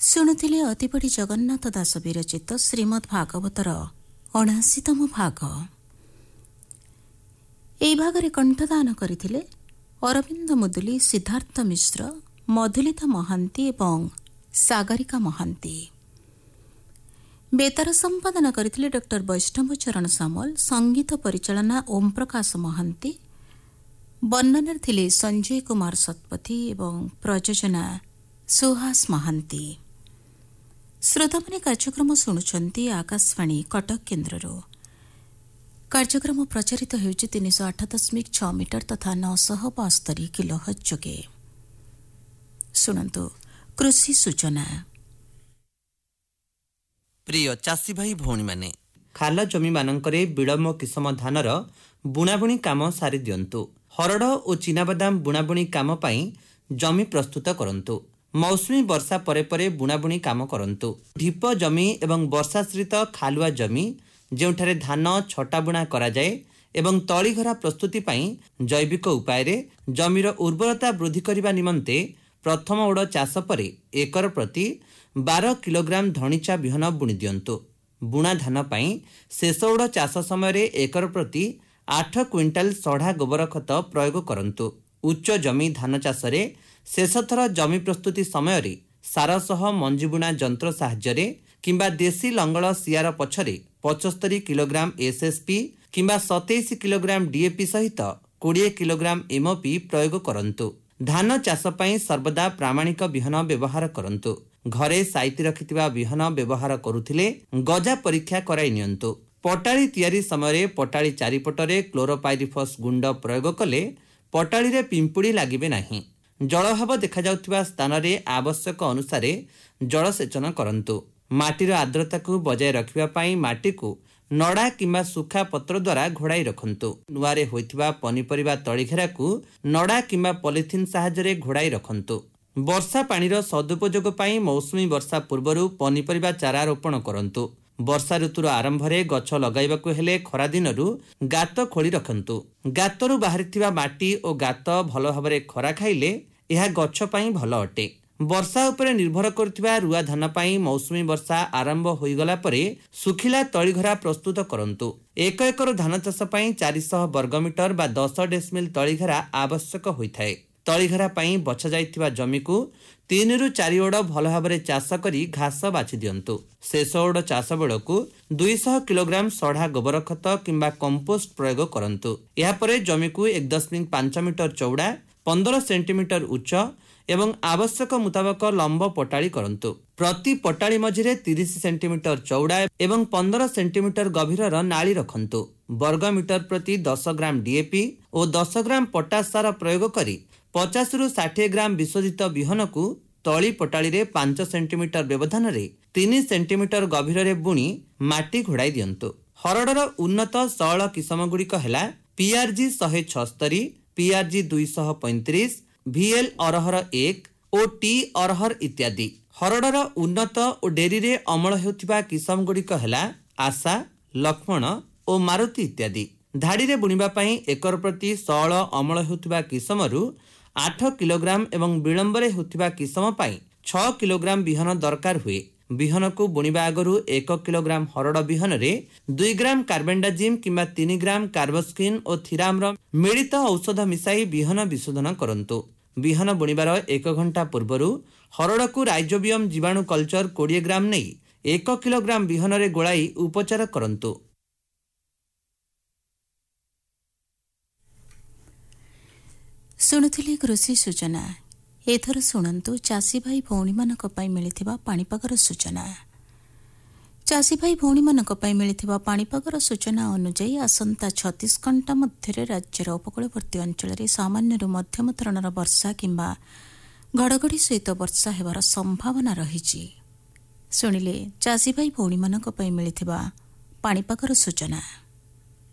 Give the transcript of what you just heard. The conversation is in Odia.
ଶୁଣୁଥିଲେ ଅତିବଡ଼ି ଜଗନ୍ନାଥ ଦାସ ବିରଚିତ ଶ୍ରୀମଦ୍ ଭାଗବତର 79ତମ ଭାଗ। ଏହି ଭାଗରେ କଣ୍ଠଦାନ କରିଥିଲେ ଅରବିନ୍ଦ ମୁଦୁଲି, ସିଦ୍ଧାର୍ଥ ମିଶ୍ର, ମଧୁଲିତା ମହାନ୍ତି ଏବଂ ସାଗରିକା ମହାନ୍ତି। ବେତାର ସମ୍ପାଦନ କରିଥିଲେ ଡକ୍ଟର ବୈଷ୍ଣବ ଚରଣ ସାମଲ। ସଙ୍ଗୀତ ପରିଚାଳନା ଓମ୍ ପ୍ରକାଶ ମହାନ୍ତି। ବର୍ଣ୍ଣନାରେ ଥିଲେ ସଞ୍ଜୟ କୁମାର ଶତପଥୀ ଏବଂ ପ୍ରଯୋଜନା ସୁହାସ ମହାନ୍ତି। ଶ୍ରୋତାମାନେ କାର୍ଯ୍ୟକ୍ରମ ଶୁଣୁଛନ୍ତି ଆକାଶବାଣୀ କଟକ କେନ୍ଦ୍ରରୁ। କାର୍ଯ୍ୟକ୍ରମ ପ୍ରଚାରିତ ହେଉଛି 308.6 ମିଟର ତଥା 972 କିଲୋହର୍ଟ୍ଜ ଯୋଗେ। ଶୁଣନ୍ତୁ କୃଷି ସୂଚନା। ପ୍ରିୟ ଚାଷୀ ଭାଇ ଭଉଣୀମାନେ, ଖାଲ ଜମିମାନଙ୍କରେ ବିଳମ୍ବ କିସମ ଧାନର ବୁଣାବୁଣି କାମ ସାରି ଦିଅନ୍ତୁ। ହରଡ଼ ଓ ଚିନାବାଦାମ ବୁଣାବୁଣି କାମ ପାଇଁ ଜମି ପ୍ରସ୍ତୁତ କରନ୍ତୁ। ମୌସୁମୀ ବର୍ଷା ପରେ ପରେ ବୁଣାବୁଣି କାମ କରନ୍ତୁ। ଢିପ ଜମି ଏବଂ ବର୍ଷାଶ୍ରିତ ଖାଲୁଆ ଜମି ଯେଉଁଠାରେ ଧାନ ଛଟା ବୁଣା କରାଯାଏ ଏବଂ ତଳିଘରା ପ୍ରସ୍ତୁତି ପାଇଁ ଜୈବିକ ଉପାୟରେ ଜମିର ଉର୍ବରତା ବୃଦ୍ଧି କରିବା ନିମନ୍ତେ ପ୍ରଥମ ଓଡ଼ ଚାଷ ପରେ ଏକର ପ୍ରତି 12 କିଲୋଗ୍ରାମ ଧଣିଚା ବିହନ ବୁଣି ଦିଅନ୍ତୁ। ବୁଣା ଧାନ ପାଇଁ ଶେଷ ଓଡ଼ ଚାଷ ସମୟରେ ଏକର ପ୍ରତି 8 କ୍ୱିଣ୍ଟାଲ ସଢ଼ା ଗୋବର ଖତ ପ୍ରୟୋଗ କରନ୍ତୁ। ଉଚ୍ଚ ଜମି ଧାନ ଚାଷରେ ଶେଷଥର ଜମି ପ୍ରସ୍ତୁତି ସମୟରେ ସାର ସହ ମଞ୍ଜି ବୁଣା ଯନ୍ତ୍ର ସାହାଯ୍ୟରେ କିମ୍ବା ଦେଶୀ ଲଙ୍ଗଳ ସିଆର ପଛରେ 75 କିଲୋଗ୍ରାମ SSP କିମ୍ବା 27 କିଲୋଗ୍ରାମ DAP ସହିତ 20 କିଲୋଗ୍ରାମ MOP ପ୍ରୟୋଗ କରନ୍ତୁ। ଧାନ ଚାଷ ପାଇଁ ସର୍ବଦା ପ୍ରାମାଣିକ ବିହନ ବ୍ୟବହାର କରନ୍ତୁ। ଘରେ ସାଇତି ରଖିଥିବା ବିହନ ବ୍ୟବହାର କରୁଥିଲେ ଗଜା ପରୀକ୍ଷା କରାଇ ନିଅନ୍ତୁ। ପଟାଳି ତିଆରି ସମୟରେ ପଟାଳି ଚାରିପଟରେ କ୍ଲୋରୋପାଇରିଫସ୍ ଗୁଣ୍ଡ ପ୍ରୟୋଗ କଲେ ପଟାଳିରେ ପିମ୍ପୁଡ଼ି ଲାଗିବେ ନାହିଁ। ଜଳଭାବ ଦେଖାଯାଉଥିବା ସ୍ଥାନରେ ଆବଶ୍ୟକ ଅନୁସାରେ ଜଳସେଚନ କରନ୍ତୁ। ମାଟିର ଆର୍ଦ୍ରତାକୁ ବଜାୟ ରଖିବା ପାଇଁ ମାଟିକୁ ନଡ଼ା କିମ୍ବା ଶୁଖା ପତ୍ର ଦ୍ୱାରା ଘୋଡ଼ାଇ ରଖନ୍ତୁ। ନୂଆରେ ହୋଇଥିବା ପନିପରିବା ତଳିଘେରାକୁ ନଡ଼ା କିମ୍ବା ପଲିଥିନ୍ ସାହାଯ୍ୟରେ ଘୋଡ଼ାଇ ରଖନ୍ତୁ। ବର୍ଷା ପାଣିର ସଦୁପଯୋଗ ପାଇଁ ମୌସୁମୀ ବର୍ଷା ପୂର୍ବରୁ ପନିପରିବା ଚାରା ରୋପଣ କରନ୍ତୁ। ବର୍ଷା ଋତୁର ଆରମ୍ଭରେ ଗଛ ଲଗାଇବାକୁ ହେଲେ ଖରାଦିନରୁ ଗାତ ଖୋଳି ରଖନ୍ତୁ। ଗାତରୁ ବାହାରିଥିବା ମାଟି ଓ ଗାତ ଭଲ ଭାବରେ ଖରା ଖାଇଲେ ଏହା ଗଛ ପାଇଁ ଭଲ ଅଟେ। ବର୍ଷା ଉପରେ ନିର୍ଭର କରୁଥିବା ରୁଆ ଧାନ ପାଇଁ ମୌସୁମୀ ବର୍ଷା ଆରମ୍ଭ ହୋଇଗଲା ପରେ ଶୁଖିଲା ତଳିଘରା ପ୍ରସ୍ତୁତ କରନ୍ତୁ। 1 ଏକର ଧାନ ଚାଷ ପାଇଁ 400 ବର୍ଗମିଟର ବା 10 ଡେସିମିଲ ତଳିଘରା ଆବଶ୍ୟକ ହୋଇଥାଏ। ତଳିଘରା ପାଇଁ ବଛା ଯାଇଥିବା ଜମିକୁ 3 ରୁ 4 ଓଡ଼ ଭଲ ଭାବରେ ଚାଷ କରି ଘାସ ବାଛି ଦିଅନ୍ତୁ। ଶେଷ ଓଡ଼ ଚାଷ ବେଳକୁ 200 କିଲୋଗ୍ରାମ ସଢ଼ା ଗୋବର ଖତ କିମ୍ବା କମ୍ପୋଷ୍ଟ ପ୍ରୟୋଗ କରନ୍ତୁ। ଏହାପରେ ଜମିକୁ 1.5 ମିଟର ଚଉଡ଼ା, 15 ସେଣ୍ଟିମିଟର ଉଚ୍ଚ ଏବଂ ଆବଶ୍ୟକ ମୁତାବକ ଲମ୍ବ ପଟାଳି କରନ୍ତୁ। ପ୍ରତି ପଟାଳି ମଝିରେ 30 ସେଣ୍ଟିମିଟର ଚଉଡ଼ା ଏବଂ 15 ସେଣ୍ଟିମିଟର ଗଭୀରର ନାଳି ରଖନ୍ତୁ। ବର୍ଗ ମିଟର ପ୍ରତି 10 ଗ୍ରାମ DAP ଓ 10 ଗ୍ରାମ ପଟାସ ସାର ପ୍ରୟୋଗ କରି 50 ରୁ 60 ଗ୍ରାମ ବିଶୋଧିତ ବିହନକୁ ତଳି ପଟାଳିରେ 5 ସେଣ୍ଟିମିଟର ବ୍ୟବଧାନରେ 3 ସେଣ୍ଟିମିଟର ଗଭୀରରେ ବୁଣି ମାଟି ଘୋଡ଼ାଇ ଦିଅନ୍ତୁ। ହରଡ଼ର ଉନ୍ନତ ସଅଳ କିସମଗୁଡ଼ିକ ହେଲା PRG 176, PRG 235, VL ଅରହର 1 ଓ T ଅରହର ଇତ୍ୟାଦି। ହରଡ଼ର ଉନ୍ନତ ଓ ଡେରିରେ ଅମଳ ହେଉଥିବା କିସମଗୁଡ଼ିକ ହେଲା ଆଶା, ଲକ୍ଷ୍ମଣ ଓ ମାରୁତି ଇତ୍ୟାଦି। ଧାଡ଼ିରେ ବୁଣିବା ପାଇଁ ଏକର ପ୍ରତି ସଅଳ ଅମଳ ହେଉଥିବା କିସମରୁ 8 କିଲୋଗ୍ରାମ ଏବଂ ବିଳମ୍ବରେ ହେଉଥିବା କିସମ ପାଇଁ 6 କିଲୋଗ୍ରାମ ବିହନ ଦରକାର ହୁଏ। ବିହନକୁ ବୁଣିବା ଆଗରୁ 1 କିଲୋଗ୍ରାମ ହରଡ଼ ବିହନରେ 2 ଗ୍ରାମ କାର୍ବେଣ୍ଡାଜିମ୍ କିମ୍ବା 3 ଗ୍ରାମ କାର୍ବସ୍କିନ୍ ଓ ଥିରାମର ମିଳିତ ଔଷଧ ମିଶାଇ ବିହନ ବିଶୋଧନ କରନ୍ତୁ। ବିହନ ବୁଣିବାର 1 ଘଣ୍ଟା ପୂର୍ବରୁ ହରଡ଼କୁ ରାଇଜୋବିୟମ ଜୀବାଣୁ କଲଚର 20 ଗ୍ରାମ ନେଇ 1 କିଲୋଗ୍ରାମ ବିହନରେ ଗୋଳାଇ ଉପଚାର କରନ୍ତୁ। ଶୁଣୁଥିଲି କୃଷି ସୂଚନା। ଏଥର ଶୁଣନ୍ତୁ ଚାଷୀ ଭାଇ ଭଉଣୀମାନଙ୍କ ପାଇଁ ମିଳିଥିବା ପାଣିପାଗର ସୂଚନା। ଚାଷୀ ଭାଇ ଭଉଣୀମାନଙ୍କ ପାଇଁ ମିଳିଥିବା ପାଣିପାଗର ସୂଚନା ଅନୁଯାୟୀ ଆସନ୍ତା 36 ଘଣ୍ଟା ମଧ୍ୟରେ ରାଜ୍ୟର ଉପକୂଳବର୍ତ୍ତୀ ଅଞ୍ଚଳରେ ସାମାନ୍ୟରୁ ମଧ୍ୟମ ଧରଣର ବର୍ଷା କିମ୍ବା ଘଡ଼ଘଡ଼ି ସହିତ ବର୍ଷା ହେବାର ସମ୍ଭାବନା ରହିଛି। ଶୁଣିଲେ ଚାଷୀ ଭାଇ ଭଉଣୀମାନଙ୍କ ପାଇଁ ମିଳିଥିବା ପାଣିପାଗର ସୂଚନା।